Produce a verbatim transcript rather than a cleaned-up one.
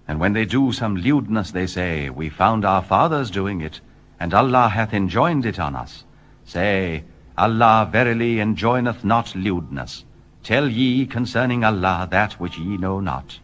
And when they do some lewdness, they say, We found our fathers doing it, and Allah hath enjoined it on us. Say, Allah verily enjoineth not lewdness. Tell ye concerning Allah that which ye know not.